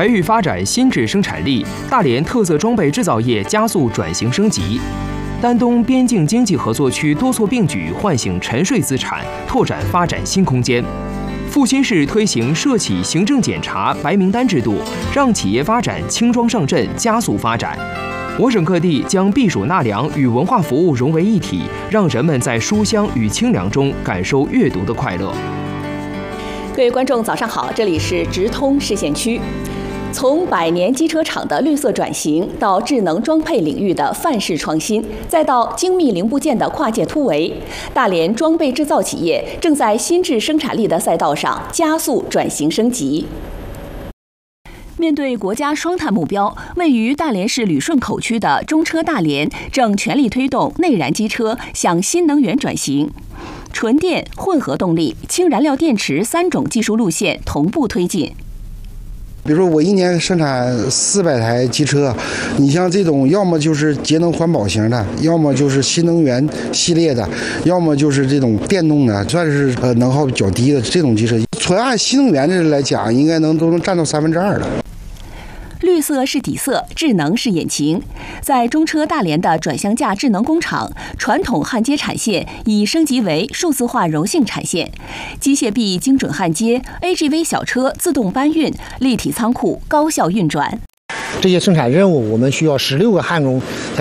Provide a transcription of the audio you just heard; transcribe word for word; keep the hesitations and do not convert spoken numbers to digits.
培育发展新质生产力，大连特色装备制造业加速转型升级。丹东边境经济合作区多措并举，唤醒沉睡资产，拓展发展新空间。阜新市推行涉企行政检查白名单制度，让企业发展轻装上阵，加速发展。我省各地将避暑纳凉与文化服务融为一体，让人们在书香与清凉中感受阅读的快乐。 各位观众，早上好，这里是直通市县区。从百年机车厂的绿色转型，到智能装配领域的范式创新，再到精密零部件的跨界突围，大连装备制造企业正在新质生产力的赛道上加速转型升级。面对国家双碳目标，位于大连市旅顺口区的中车大连正全力推动内燃机车向新能源转型，纯电、混合动力、氢燃料电池三种技术路线同步推进。 比如说，我一年生产四百台机车，你像这种，要么就是节能环保型的，要么就是新能源系列的，要么就是这种电动的，算是呃能耗较低的这种机车。纯按新能源的来讲，应该能都能占到三分之二的。 绿色是底色，智能是引擎。在中车大连的转向架智能工厂，传统焊接产线已升级为数字化柔性产线，机械臂精准焊接 ，A G V 小车自动搬运，立体仓库高效运转。 这些生产任务，我们需要十六个焊工。